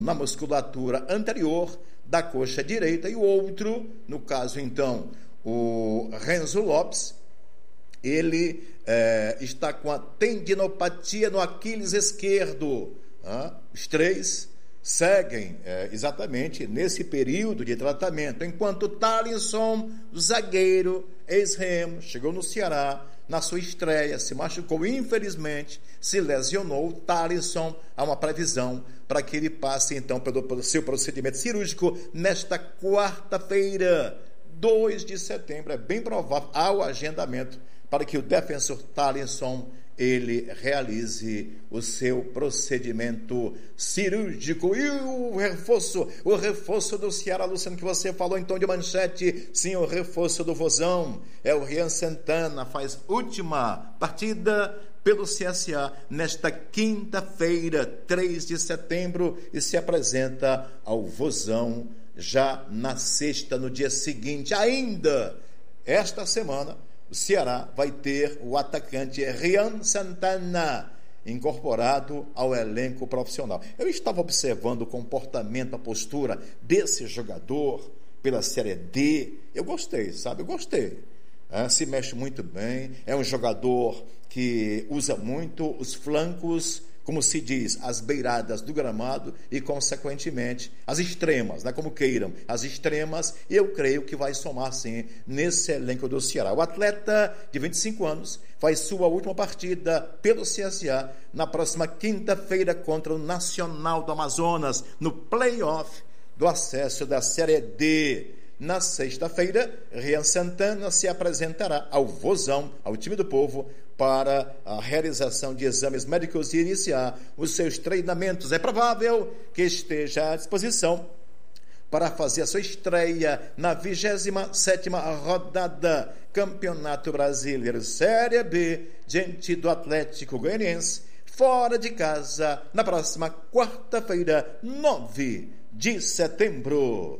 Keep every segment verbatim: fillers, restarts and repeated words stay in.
na musculatura anterior da coxa direita, e o outro, no caso então, o Renzo Lopes, ele é, está com a tendinopatia no Aquiles esquerdo. Ah, os três seguem é, exatamente nesse período de tratamento, enquanto Thalisson, zagueiro, ex-Remo, chegou no Ceará, na sua estreia, se machucou, infelizmente, se lesionou. Thalisson, há uma previsão para que ele passe, então, pelo, pelo seu procedimento cirúrgico nesta quarta-feira, dois de setembro. É bem provável, há o agendamento para que o defensor Thalisson, ele realize o seu procedimento cirúrgico. E o reforço, o reforço do Ceará, Luciano, que você falou então de manchete, sim, o reforço do Vozão, é o Rian Santana, faz última partida pelo C S A nesta quinta-feira, três de setembro, e se apresenta ao Vozão já na sexta, no dia seguinte. Ainda esta semana, o Ceará vai ter o atacante Rian Santana incorporado ao elenco profissional. Eu estava observando o comportamento, a postura desse jogador pela Série D. Eu gostei, sabe? Eu gostei. É, se mexe muito bem. É um jogador que usa muito os flancos, como se diz, as beiradas do gramado e, consequentemente, as extremas, né, como queiram, as extremas, e eu creio que vai somar, sim, nesse elenco do Ceará. O atleta de vinte e cinco anos faz sua última partida pelo C S A na próxima quinta-feira contra o Nacional do Amazonas, no play-off do acesso da Série D. Na sexta-feira, Rian Santana se apresentará ao Vozão, ao time do povo, para a realização de exames médicos e iniciar os seus treinamentos. É provável que esteja à disposição para fazer a sua estreia na vigésima sétima rodada Campeonato Brasileiro Série B, diante do Atlético Goianiense, fora de casa, na próxima quarta-feira, nove de setembro.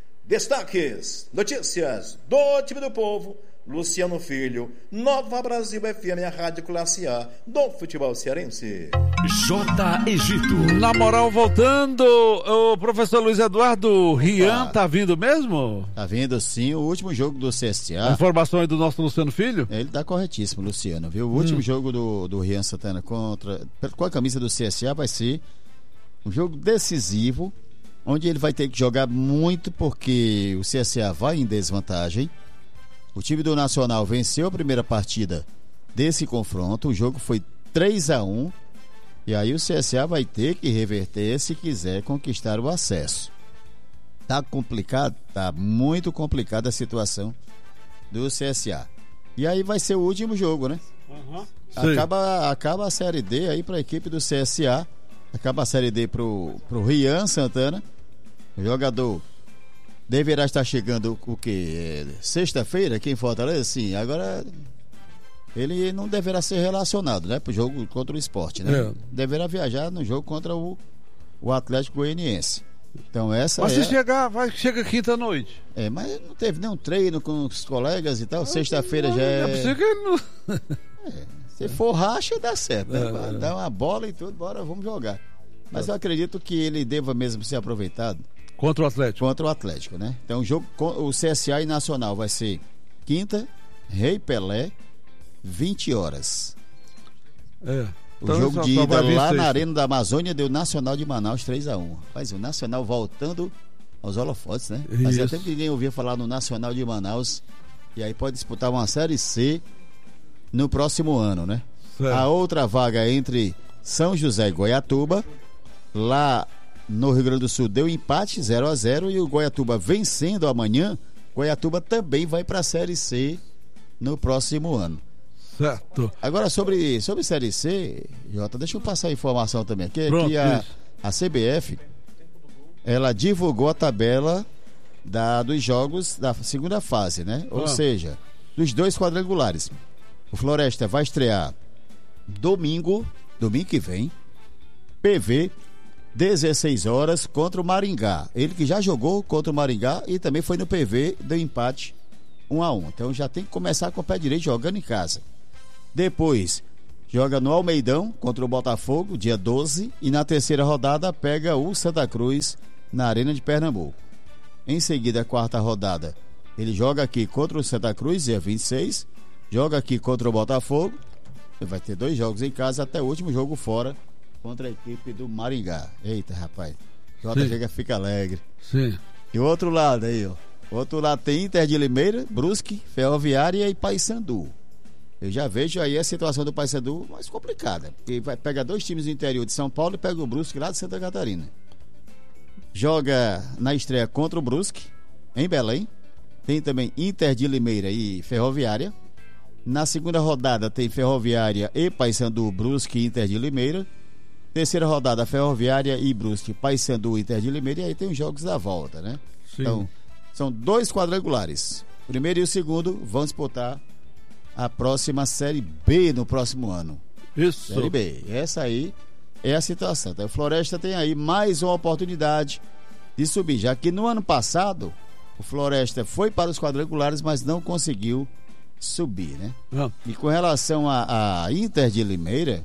Destaques, notícias do time do povo, Luciano Filho, Nova Brasil F M, a Rádio Classe A do futebol cearense. J. Egito. Na moral, voltando, o professor Luiz Eduardo, Rian tá vindo mesmo? Tá vindo sim, o último jogo do C S A. A informação aí do nosso Luciano Filho? Ele tá corretíssimo, Luciano, viu? O último hum. jogo do, do Rian Santana contra, com a camisa do C S A vai ser um jogo decisivo, onde ele vai ter que jogar muito, porque o C S A vai em desvantagem. O time do Nacional venceu a primeira partida desse confronto, o jogo foi três a um, e aí o C S A vai ter que reverter se quiser conquistar o acesso. Tá complicado, tá muito complicada a situação do C S A. E aí vai ser o último jogo, né? Uhum. Acaba, acaba a Série D aí para a equipe do C S A, acaba a Série D pro, pro Rian Santana. O jogador deverá estar chegando o que? Sexta-feira aqui em Fortaleza? Sim, agora ele não deverá ser relacionado, né? Pro jogo contra o Sport, né? É. Deverá viajar no jogo contra o, o Atlético Goianiense. Então essa mas é... se chegar, vai, chega quinta-noite. É, mas não teve nenhum treino com os colegas e tal. Sexta-feira já é... É possível que ele não... é, se for racha, dá certo, né? É, dá uma bola e tudo, bora, vamos jogar. Mas é. eu acredito que ele deva mesmo ser aproveitado contra o Atlético. Contra o Atlético, né? Então o jogo, o C S A e Nacional vai ser quinta, Rei Pelé, vinte horas. É. O então, jogo de ida lá na Arena da Amazônia deu Nacional de Manaus três a um. Mas o Nacional voltando aos holofotes, né? Isso. Fazia tempo que ninguém ouvia falar no Nacional de Manaus. E aí pode disputar uma Série C no próximo ano, né? Certo. A outra vaga entre São José e Goiatuba, lá no Rio Grande do Sul, deu empate zero a zero, e o Goiatuba vencendo amanhã, Goiatuba também vai para a Série C no próximo ano. Certo. Agora sobre, sobre Série C, Jota, deixa eu passar a informação também aqui. Pronto, que a, a C B F, ela divulgou a tabela da, dos jogos da segunda fase, né? Ou ah. seja, dos dois quadrangulares. O Floresta vai estrear domingo, domingo que vem, P V, dezesseis horas, contra o Maringá. Ele que já jogou contra o Maringá e também foi no P V, deu empate um a um. Então já tem que começar com o pé direito jogando em casa. Depois, joga no Almeidão contra o Botafogo, dia doze, e na terceira rodada pega o Santa Cruz na Arena de Pernambuco. Em seguida, a quarta rodada, ele joga aqui contra o Santa Cruz, dia vinte e seis, joga aqui contra o Botafogo, ele vai ter dois jogos em casa até o último jogo fora contra a equipe do Maringá. Eita, rapaz, Jota chega, fica alegre. Sim. E o outro lado aí, ó. O outro lado tem Inter de Limeira, Brusque, Ferroviária e Paysandu. Eu já vejo aí a situação do Paysandu mais complicada, porque vai pegar dois times do interior de São Paulo e pega o Brusque lá de Santa Catarina. Joga na estreia contra o Brusque, em Belém. Tem também Inter de Limeira e Ferroviária. Na segunda rodada tem Ferroviária e Paysandu, Brusque e Inter de Limeira. Terceira rodada, Ferroviária e Brusque, Paysandu e Inter de Limeira. E aí tem os jogos da volta, né? Sim. Então, são dois quadrangulares. O primeiro e o segundo vão disputar a próxima Série B no próximo ano. Isso. Série B. Essa aí é a situação. Então, o Floresta tem aí mais uma oportunidade de subir, já que no ano passado o Floresta foi para os quadrangulares, mas não conseguiu subir, né? Ah. E com relação a, a Inter de Limeira,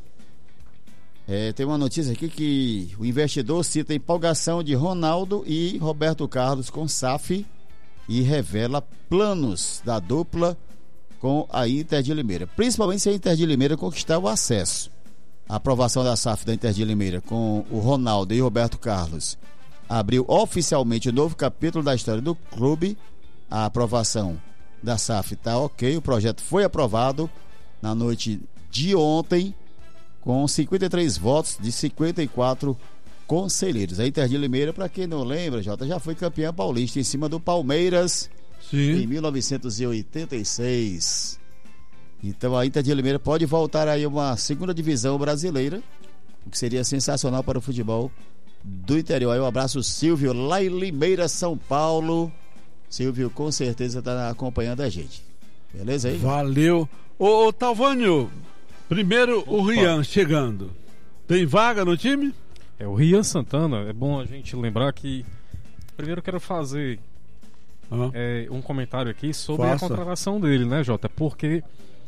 é, tem uma notícia aqui que o investidor cita a empolgação de Ronaldo e Roberto Carlos com S A F e revela planos da dupla com a Inter de Limeira, principalmente se a Inter de Limeira conquistar o acesso. A aprovação da S A F da Inter de Limeira com o Ronaldo e o Roberto Carlos abriu oficialmente o um novo capítulo da história do clube. A aprovação da S A F está ok, o projeto foi aprovado na noite de ontem com cinquenta e três votos de cinquenta e quatro conselheiros. A Inter de Limeira, para quem não lembra, Jota, já foi campeã paulista em cima do Palmeiras. Sim. Em mil novecentos e oitenta e seis. Então a Inter de Limeira pode voltar aí uma segunda divisão brasileira, o que seria sensacional para o futebol do interior. Aí um abraço, Silvio, lá em Limeira, São Paulo. Silvio com certeza está acompanhando a gente. Beleza aí? Valeu. Ô, ô Talvânio, primeiro Opa. o Rian chegando. Tem vaga no time? É, o Rian Santana, é bom a gente lembrar que primeiro eu quero fazer Uhum. É, um comentário aqui sobre Faça. a contratação dele, né, Jota? Porque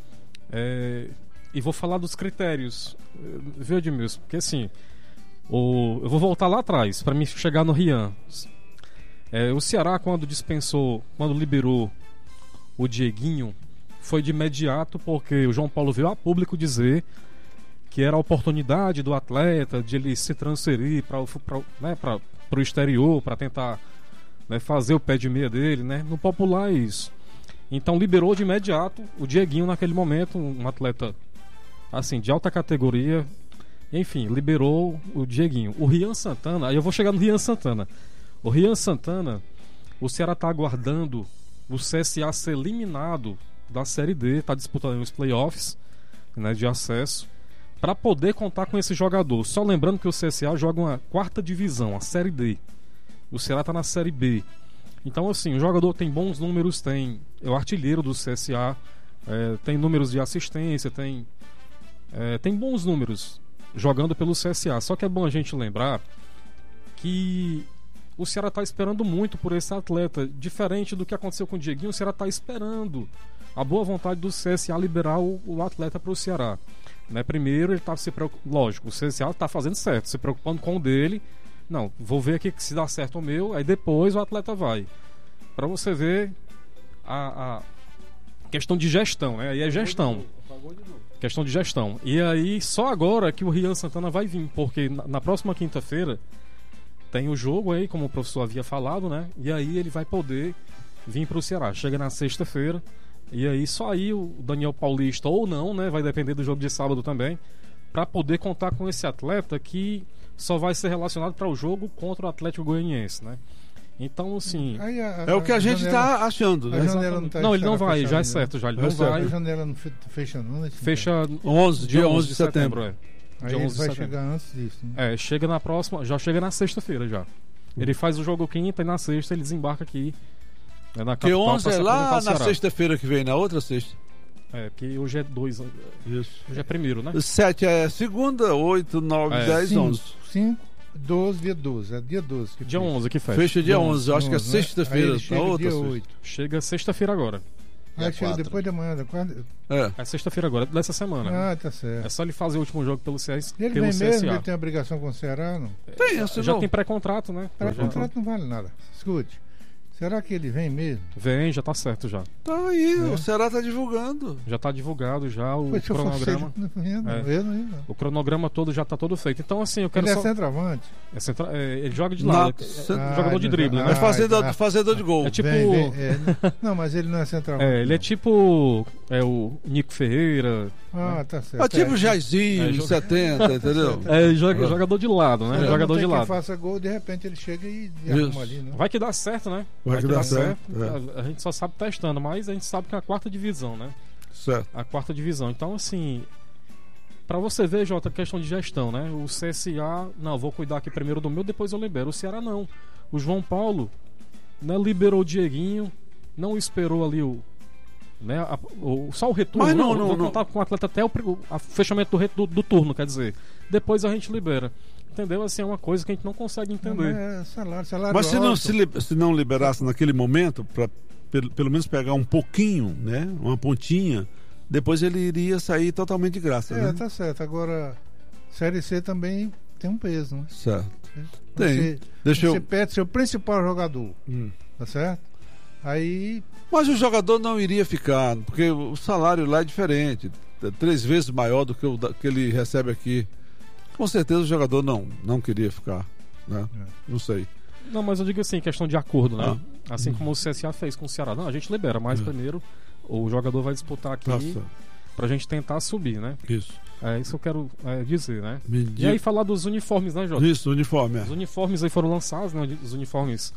é, e vou falar dos critérios, viu, Edmilson? Porque assim, o, eu vou voltar lá atrás para me chegar no Rian. É, o Ceará, quando dispensou, quando liberou o Dieguinho, foi de imediato porque o João Paulo veio a público dizer que era a oportunidade do atleta de ele se transferir para né, o exterior, para tentar Né, fazer o pé de meia dele, né? No popular é isso. Então liberou de imediato o Dieguinho naquele momento, um atleta assim, de alta categoria. Enfim, liberou o Dieguinho. O Rian Santana, aí eu vou chegar no Rian Santana. O Rian Santana, o Ceará está aguardando o C S A ser eliminado da Série D, está disputando os playoffs, né, de acesso, para poder contar com esse jogador. Só lembrando que o C S A joga uma quarta divisão, a Série D. O Ceará está na Série B. Então, assim, o jogador tem bons números, tem é o artilheiro do C S A, é, tem números de assistência, tem, é, tem bons números jogando pelo C S A. Só que é bom a gente lembrar que o Ceará está esperando muito por esse atleta. Diferente do que aconteceu com o Dieguinho, o Ceará está esperando a boa vontade do C S A liberar o, o atleta para o Ceará. Né? Primeiro, ele está se preocupando. Lógico, o C S A está fazendo certo, se preocupando com o dele. Não, vou ver aqui se dá certo o meu, aí depois o atleta vai. Para você ver a, a questão de gestão, né? Aí é gestão. Questão de gestão. E aí, só agora que o Rian Santana vai vir, porque na, na próxima quinta-feira tem o jogo aí, como o professor havia falado, né? E aí ele vai poder vir para o Ceará. Chega na sexta-feira, e aí só aí o Daniel Paulista ou não, né? Vai depender do jogo de sábado também, para poder contar com esse atleta que só vai ser relacionado para o jogo contra o Atlético Goianiense, né? Então, assim... Aí a, a, é o que a, a gente está achando, né? Não, tá não ele não vai, já é certo, já. Ele não vai. A janela não fecha não? Fecha onze, dia onze de setembro, é. Aí ele vai chegar antes disso, né? É, chega na próxima, já chega na sexta-feira já. Ele faz o jogo quinta e na sexta ele desembarca aqui, né, na capital. Que onze é lá na sexta-feira que vem, na outra sexta. É, porque hoje é dois. Isso. Hoje é primeiro, né? sete é segunda, oito, nove, é. dez, onze. cinco, doze, dia doze. É dia doze. Que dia fecha. onze que fecha. Fecha dia onze, acho que é sexta-feira. Chega outra dia oito. Chega sexta-feira agora. Aí chega depois de amanhã, da quarta. É, é sexta-feira agora, dessa semana. Ah, tá certo. É só ele fazer o último jogo pelo C S. Ele pelo vem C mesmo, S A. ele tem obrigação com o Ceará, não? Tem, já, já tem pré-contrato, né? Pré-contrato não vale nada. Escute. Será que ele vem mesmo? Vem, já tá certo já. Tá aí, é. o Ceará tá divulgando. Já tá divulgado já o Pois cronograma. Não, não, não, é. eu não, não. O cronograma todo já tá todo feito. Então assim, eu quero ele só... é centroavante? É centra... é, ele joga de lado. Na... É, Ah, é jogador de drible, ah, né? Mas fazedor, ah, fazedor de gol. É tipo... Vem, vem, é, não, mas ele não é centroavante. É, ele é tipo é o Nico Ferreira. Ah, né? tá certo. É tipo é. Jairzinho, É, de joga- setenta, entendeu? É joga- jogador de lado, né? Ele Jogador não tem de quem lado. faça gol, de repente ele chega e, e Isso. arruma ali, né? Vai que dá certo, né? Vai que dá certo, A, a gente só sabe testando, mas a gente sabe que é a quarta divisão, né? Certo. A quarta divisão. Então, assim, pra você ver, Jota, questão de gestão, né? O C S A, não, vou cuidar aqui primeiro do meu, depois eu libero. O Ceará não. O João Paulo, né, liberou o Dieguinho, não esperou ali o, né, a, o só o retorno. Mas não, não, não, vou não. contar com o atleta até o, o a fechamento do, re- do, do turno, quer dizer. Depois a gente libera. Entendeu? Assim, é uma coisa que a gente não consegue entender. Não, é salário, salário Mas se não, alto. se, li- se não liberasse naquele momento, para pelo, pelo menos pegar um pouquinho, né? Uma pontinha, depois ele iria sair totalmente de graça, É, né? tá certo. Agora, Série C também tem um peso, né? Certo. Tem. Você, Deixa você eu... perde seu principal jogador, Hum. tá certo? Aí, Mas o jogador não iria ficar, porque o salário lá é diferente, é três vezes maior do que o da- que ele recebe aqui. Com certeza o jogador não, não queria ficar, né? É. Não sei. Não, mas eu digo assim, questão de acordo, né? Ah. Assim como o C S A fez com o Ceará. Não, a gente libera, mas É. primeiro o jogador vai disputar aqui Nossa, pra gente tentar subir, né? isso. É isso que eu quero é, dizer, né? Me E diga- aí falar dos uniformes, né, Jota? Isso, uniforme. É. Os uniformes aí foram lançados, né? Os uniformes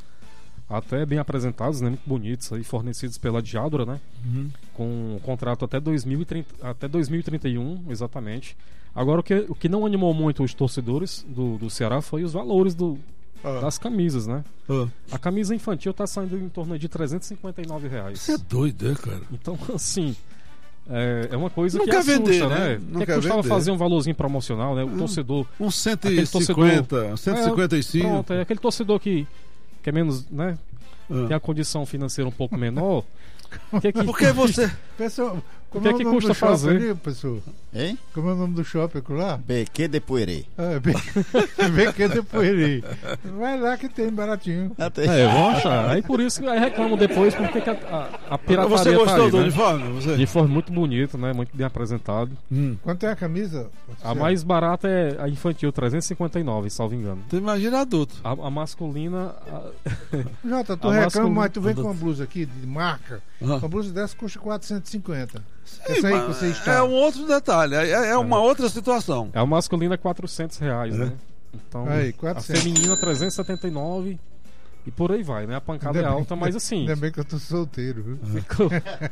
até bem apresentados, né? Muito bonitos aí, fornecidos pela Diadora, né? Uhum. Com um contrato até dois mil e trinta, até dois mil e trinta e um, exatamente. Agora, o que, o que não animou muito os torcedores do, do Ceará foi os valores do, Ah. das camisas, né? Ah. A camisa infantil tá saindo em torno de trezentos e cinquenta e nove reais. Você é doido, né, cara? Então, assim, é, é uma coisa Não que quer assusta, vender, né? né? Não Porque quer custava vender. fazer um valorzinho promocional, né? O torcedor... Um cento Aquele e torcedor- cinquenta, cento e cinquenta e cinco. Pronto, é aquele torcedor que, que é menos, né? Ah. Tem a condição financeira um pouco menor. Que que, Por que você... pessoal, como que é é o que nome custa do shopping fazer? ali, pessoal? Hein? Como é o nome do shopping lá? Beque de Poiré. Ah, bem, bem que depois ali. Vai lá que tem baratinho. Até... É, vão achar. Aí por isso que aí reclamam depois porque que a, a, a pirataria Você gostou tá aí, do né? uniforme? Você? Uniforme muito bonito, né? Muito bem apresentado. Hum. Quanto é a camisa? A mais barata é a infantil, trezentos e cinquenta e nove, salvo engano. Tu imagina adulto. A, a masculina... a- Jota, tu a reclama, masculina- mas tu vem com uma blusa aqui de marca. Ah. Uma blusa dessa custa quatrocentos e cinquenta. Sim, Essa aí que mas você está. É um outro detalhe, é, é uma outra situação. É a masculina quatrocentos reais, É. né? Então, Aí, a quatrocentos. feminina trezentos e setenta e nove e por aí vai, né? A pancada Ainda é bem- alta, mas assim, Ainda bem que eu tô solteiro, viu? ficou,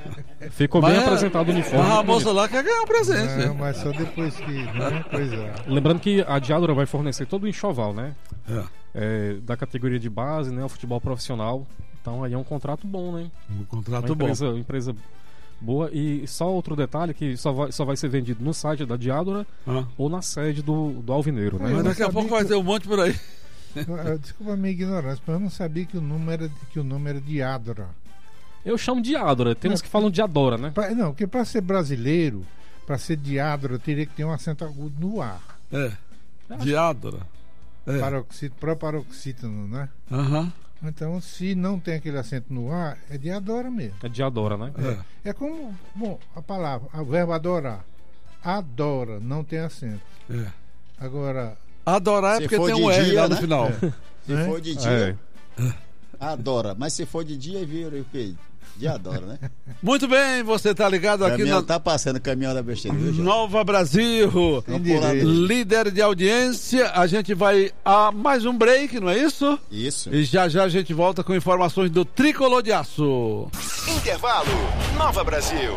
ficou bem Mas é- apresentado o uniforme. Mas a muito bonito. moça lá quer ganhar um presente. Não, mas só depois que. Né? Pois é. Lembrando que a Diadora vai fornecer todo o enxoval, né? É. É, da categoria de base, né? O futebol profissional. Então aí é um contrato bom, né? Um Uma contrato bom. empresa, uma empresa boa. E só outro detalhe que só vai, só vai ser vendido no site da Diadora Ah. ou na sede do, do Alvineiro, né? Eu Mas não daqui a sabia pouco vai que- ter um monte por aí. Ah, desculpa a minha ignorância, mas eu não sabia que o nome era, que o nome era Diadora. Eu chamo de Diadora, tem uns É. que falam de Adora, né? Pra- não, porque para ser brasileiro, para ser Diadora, teria que ter um acento agudo no ar. É. Diádora. É. Paroxí- Proparoxítano, né? Aham. Então, se não tem aquele acento no ar, é Diadora mesmo. É de Adora, né? É. É como, bom, a palavra, o verbo adorar. Adora, não tem acento. É. Agora, Adorar é Se porque for tem de um R dia, lá no né? final. Se É. for de dia, É. adora. Mas se for de dia, vira o quê? De adora, né? Muito bem, você tá ligado aqui Caminhão na tá passando o caminhão da besteira, viu, Jota? Nova Brasil. tem Vamos pular direito. dele. Líder de audiência, a gente vai a mais um break, não é isso? Isso. E já já a gente volta com informações do Tricolor de Aço. Intervalo. Nova Brasil.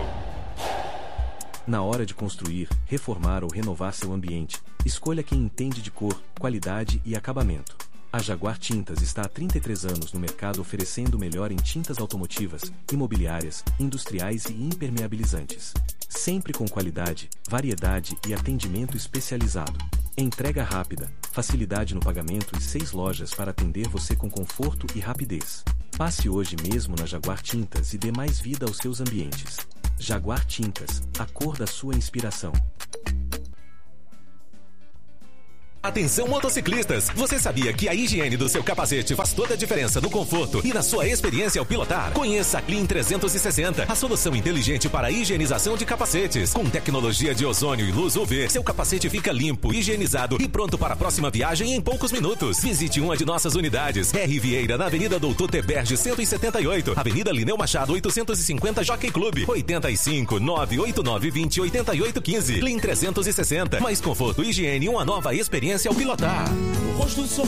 Na hora de construir, reformar ou renovar seu ambiente, escolha quem entende de cor, qualidade e acabamento. A Jaguar Tintas está há trinta e três anos no mercado oferecendo o melhor em tintas automotivas, imobiliárias, industriais e impermeabilizantes. Sempre com qualidade, variedade e atendimento especializado. Entrega rápida, facilidade no pagamento e seis lojas para atender você com conforto e rapidez. Passe hoje mesmo na Jaguar Tintas e dê mais vida aos seus ambientes. Jaguar Tintas, a cor da sua inspiração. Atenção motociclistas, você sabia que a higiene do seu capacete faz toda a diferença no conforto e na sua experiência ao pilotar? Conheça a Clean trezentos e sessenta, a solução inteligente para a higienização de capacetes. Com tecnologia de ozônio e luz U V, seu capacete fica limpo, higienizado e pronto para a próxima viagem em poucos minutos. Visite uma de nossas unidades. R. Vieira, na Avenida Doutor Teberge cento e setenta e oito, Avenida Lineu Machado oitocentos e cinquenta, Jockey Club, oitenta e cinco, nove oito nove, vinte, oitenta e oito, quinze. Clean trezentos e sessenta, mais conforto e higiene, uma nova experiência ao pilotar. O rosto do